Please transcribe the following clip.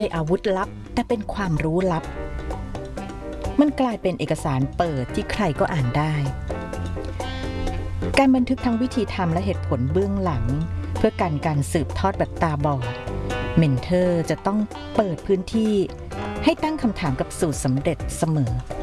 อาวุธลับแต่เป็นความรู้ลับมันกลายเป็นเอกสารเปิดที่ใครก็อ่านได้การบันทึกทั้งวิธีทำและเหตุผลเบื้องหลังเพื่อกันการสืบทอดแบบตาบอดเมนเทอร์จะต้องเปิดพื้นที่ให้ตั้งคำถามกับสูตรสำเร็จเสมอ